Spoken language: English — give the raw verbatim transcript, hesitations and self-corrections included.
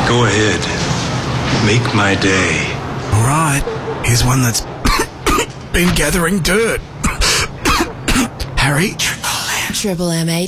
Go ahead. Make my day. All right. Here's one that's been gathering dirt. Harry? Triple M eight